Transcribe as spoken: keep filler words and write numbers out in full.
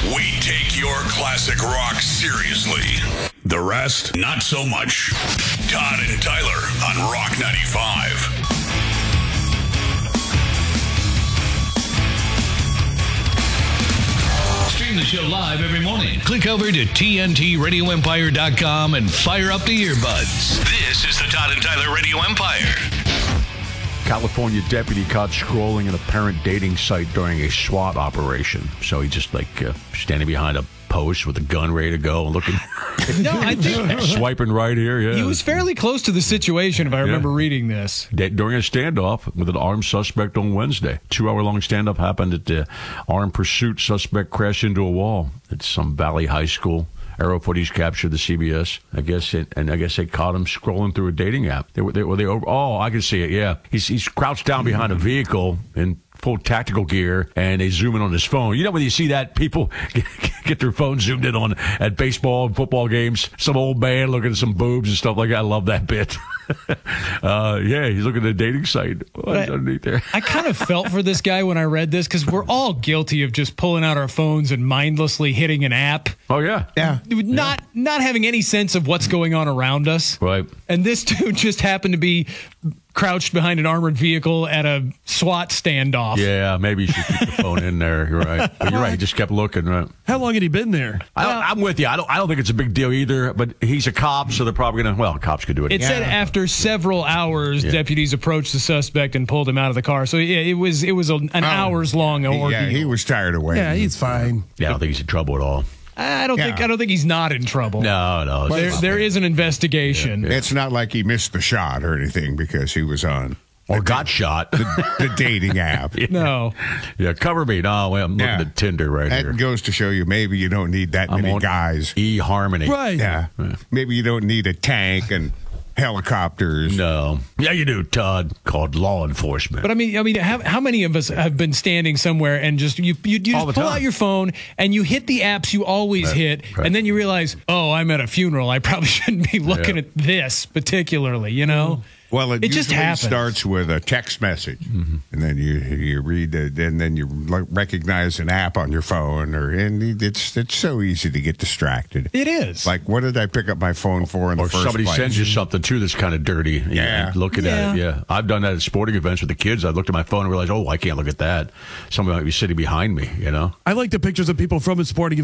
We take your classic rock seriously. The rest, not so much. Todd and Tyler on Rock ninety-five. Stream the show live every morning. Click over to T N T radio empire dot com and fire up the earbuds. This is the Todd and Tyler Radio Empire. California deputy caught scrolling an apparent dating site during a SWAT operation. So he just like uh, standing behind a post with a gun ready to go and looking. No, I think swiping right here. Yeah, he was fairly close to the situation, if I remember yeah. reading this. During a standoff with an armed suspect on Wednesday. Two-hour-long standoff happened at the armed pursuit. Suspect crashed into a wall at some Valley High School. Aero footage captured the C B S. I guess it, and I guess they caught him scrolling through a dating app. They were they were they over. Oh, I can see it. Yeah, he's he's crouched down behind a vehicle in full tactical gear, and they zoom in on his phone. You know when you see that, people get, get their phone zoomed in on at baseball and football games. Some old man looking at some boobs and stuff like that. I love that bit. uh, yeah, he's looking at a dating site. What's underneath there? I kind of felt for this guy when I read this because we're all guilty of just pulling out our phones and mindlessly hitting an app. Oh yeah, yeah. Not yeah. not having any sense of what's going on around us. Right. And this dude just happened to be crouched behind an armored vehicle at a SWAT standoff. Yeah, maybe you should keep the phone in there. You're right. But you're right. He just kept looking. Right. How long had he been there? I don't, I'm with you. I don't. I don't think it's a big deal either. But he's a cop, so they're probably gonna. Well, cops could do it. It yeah. said after several hours, yeah. deputies approached the suspect and pulled him out of the car. So yeah, it was it was a, an oh, hours long ordeal. Yeah, he was tired of waiting. Yeah, he's fine. Yeah, I don't think he's in trouble at all. I don't yeah. think I don't think he's not in trouble. No, no. There, there is an investigation. Yeah, yeah. It's not like he missed the shot or anything because he was on. Or the, got shot. The, the dating app. Yeah. No. Yeah, cover me. No, well, I'm looking yeah. at Tinder right that here. That goes to show you maybe you don't need that I'm many on guys. eHarmony. Right. Yeah. yeah. Maybe you don't need a tank and helicopters. No. Yeah, you do, Todd. Called law enforcement. But I mean, I mean, how, how many of us have been standing somewhere and just you you, you just pull time. out your phone and you hit the apps you always right. hit, right. and then you realize, oh, I'm at a funeral. I probably shouldn't be looking yeah. at this particularly. You know. Mm. Well, it, it just usually happens. starts with a text message, mm-hmm. and then you you read it, and then you recognize an app on your phone, or and it's it's so easy to get distracted. It is. Like, what did I pick up my phone for in or the first somebody place? sends you something too that's kind of dirty. Yeah, you know, looking yeah. at it. Yeah, I've done that at sporting events with the kids. I looked at my phone and realized, oh, I can't look at that. Somebody might be sitting behind me. You know. I like the pictures of people from a sporting event